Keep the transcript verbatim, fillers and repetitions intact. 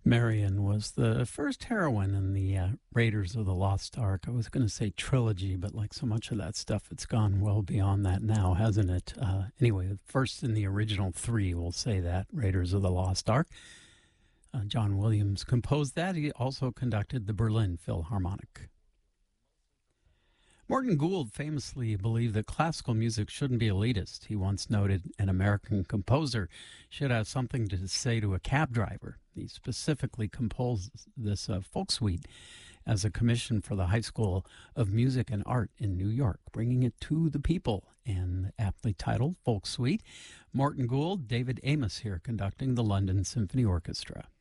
Marion was the first heroine in the uh, Raiders of the Lost Ark. I was going to say trilogy, but like so much of that stuff, it's gone well beyond that now, hasn't it? Uh, anyway, first in the original three, we'll say that, Raiders of the Lost Ark. Uh, John Williams composed that. He also conducted the Berlin Philharmonic. Morton Gould famously believed that classical music shouldn't be elitist. He once noted an American composer should have something to say to a cab driver. He specifically composed this uh, folk suite as a commission for the High School of Music and Art in New York, bringing it to the people, and aptly titled Folk Suite. Morton Gould, David Amos here conducting the London Symphony Orchestra.